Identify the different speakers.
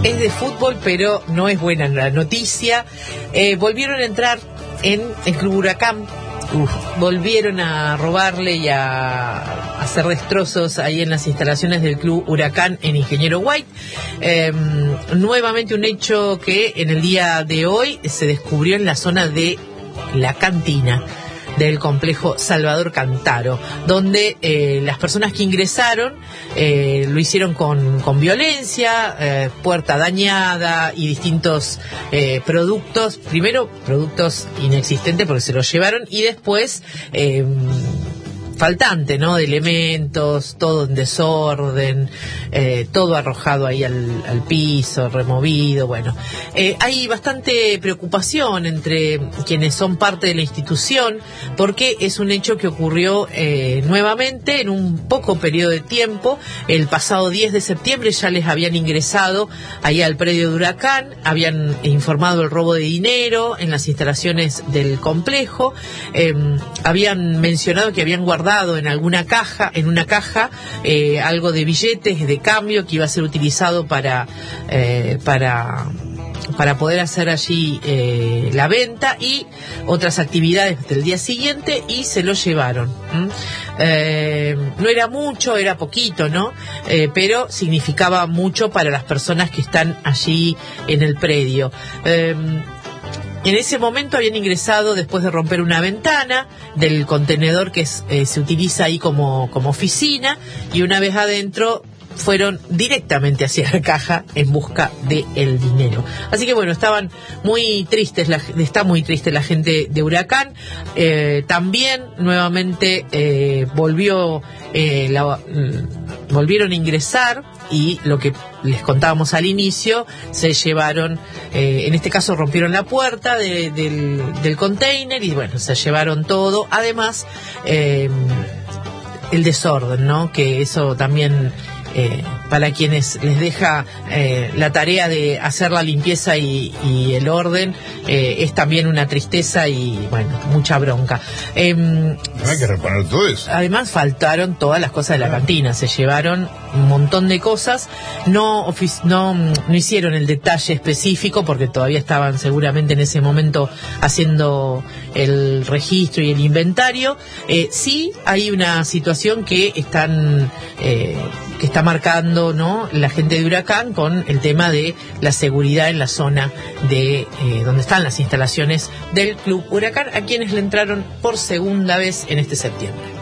Speaker 1: Es de fútbol, pero no es buena la noticia. Volvieron a entrar en el Club Huracán. Volvieron a robarle y a hacer destrozos ahí en las instalaciones del Club Huracán en Ingeniero White. Nuevamente un hecho que en el día de hoy se descubrió en la zona de la cantina del complejo Salvador Cantaro, donde las personas que ingresaron lo hicieron con violencia, puerta dañada y distintos productos, primero productos inexistentes porque se los llevaron y después faltante, ¿no? De elementos, todo en desorden, todo arrojado ahí al piso, removido, bueno. Hay bastante preocupación entre quienes son parte de la institución, porque es un hecho que ocurrió nuevamente en un poco periodo de tiempo. El pasado 10 de septiembre ya les habían ingresado ahí al predio de Huracán, habían informado el robo de dinero en las instalaciones del complejo, habían mencionado que habían guardado en una caja, algo de billetes de cambio que iba a ser utilizado para poder hacer allí la venta y otras actividades del día siguiente, y se lo llevaron. No era mucho, era poquito, ¿no? Pero significaba mucho para las personas que están allí en el predio. En ese momento habían ingresado después de romper una ventana del contenedor que se utiliza ahí como oficina, y una vez adentro fueron directamente hacia la caja en busca del dinero. Así que bueno, estaban muy tristes, está muy triste la gente de Huracán. También nuevamente volvieron a ingresar, y lo que les contábamos al inicio, se llevaron, en este caso rompieron la puerta del container y bueno, se llevaron todo. Además, el desorden, ¿no? Que eso también para quienes les deja la tarea de hacer la limpieza y el orden, es también una tristeza y bueno, mucha bronca.
Speaker 2: No hay que reponer todo eso.
Speaker 1: Además faltaron todas las cosas de la cantina, se llevaron un montón de cosas, no hicieron el detalle específico porque todavía estaban seguramente en ese momento haciendo el registro y el inventario. Sí hay una situación que está marcando, ¿no?, la gente de Huracán con el tema de la seguridad en la zona de donde están las instalaciones del Club Huracán, a quienes le entraron por segunda vez en este septiembre.